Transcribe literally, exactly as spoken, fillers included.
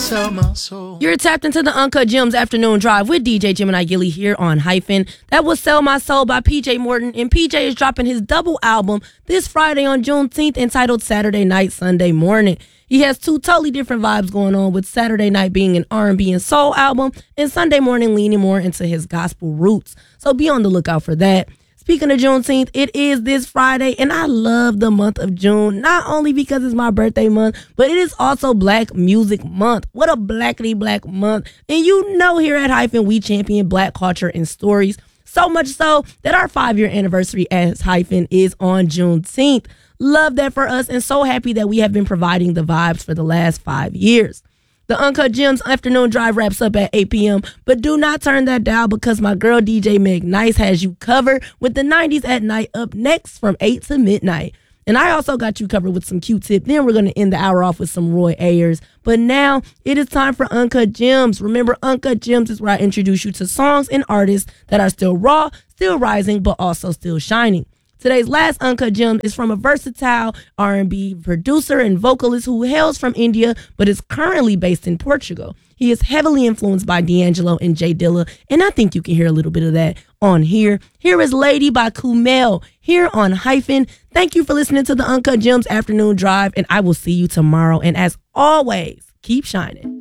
sell my soul. You're tapped into the Uncut Gems Afternoon Drive with D J Gemini Gilly here on Hyphen. That was Sell My Soul by P J Morton, and P J is dropping his double album this Friday on Juneteenth entitled Saturday Night, Sunday Morning. He has two totally different vibes going on, with Saturday Night being an R and B and soul album and Sunday Morning leaning more into his gospel roots. So be on the lookout for that. Speaking of Juneteenth, it is this Friday, and I love the month of June, not only because it's my birthday month, but it is also Black Music Month. What a blackity black month. And you know, here at Hyphen, we champion Black culture and stories, so much so that our five-year anniversary as Hyphen is on Juneteenth. Love that for us, and so happy that we have been providing the vibes for the last five years. The Uncut Gems Afternoon Drive wraps up at eight p.m., but do not turn that dial, because my girl D J Meg Nice has you covered with the nineties at night up next from eight to midnight. And I also got you covered with some Q-Tip. Then we're going to end the hour off with some Roy Ayers. But now it is time for Uncut Gems. Remember, Uncut Gems is where I introduce you to songs and artists that are still raw, still rising, but also still shining. Today's last Uncut Gem is from a versatile R and B producer and vocalist who hails from India but is currently based in Portugal. He is heavily influenced by D'Angelo and Jay Dilla, and I think you can hear a little bit of that on here. Here is Lady by Kumail here on Hyphen. Thank you for listening to the Uncut Gems Afternoon Drive, and I will see you tomorrow. And as always, keep shining.